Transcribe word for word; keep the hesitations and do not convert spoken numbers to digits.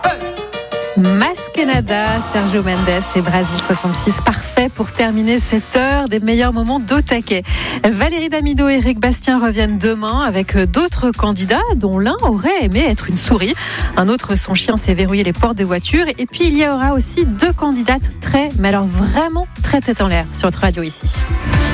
Masquenada, Sergio Mendes et Brasil soixante-six, parfait pour terminer cette heure des meilleurs moments d'au taquet. Valérie Damido et Eric Bastien reviennent demain avec d'autres candidats dont l'un aurait aimé être une souris. Un autre, son chien s'est verrouillé les portes de voiture. Et puis il y aura aussi deux candidates très, mais alors vraiment très tête en l'air sur votre radio ici.